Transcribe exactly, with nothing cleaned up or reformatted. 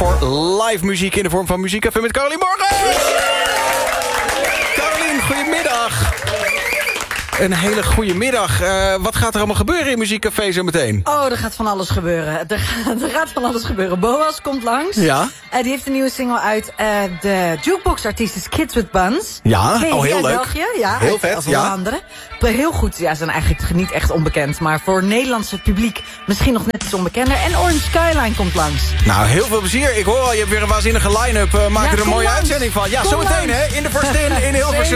voor live muziek in de vorm van Muziekcafé met Carolien Morgen. Carolien, goedemiddag. Een hele goede middag. Uh, wat gaat er allemaal gebeuren in Muziekcafé zo meteen? Oh, er gaat van alles gebeuren. Er gaat, er gaat van alles gebeuren. Boas komt langs. Ja. Uh, die heeft een nieuwe single uit. Uh, de jukebox-artiest is Kids with Buns. Ja, hey, oh heel leuk. België, ja, heel vet, als ja. andere. Heel goed, ja, ze zijn eigenlijk niet echt onbekend. Maar voor het Nederlandse publiek misschien nog net iets onbekender. En Orange Skyline komt langs. Nou, heel veel plezier. Ik hoor al, je hebt weer een waanzinnige line-up. Uh, maak ja, er een mooie langs. uitzending van. Ja, kom zometeen hè, in de Forstin in Hilversum.